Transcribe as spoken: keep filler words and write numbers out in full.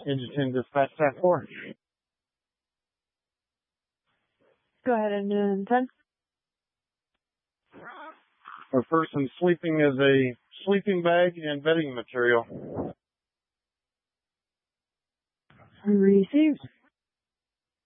Engine ten dispatch staff four. Go ahead, Engine ten. A person sleeping is a sleeping bag and bedding material. Received.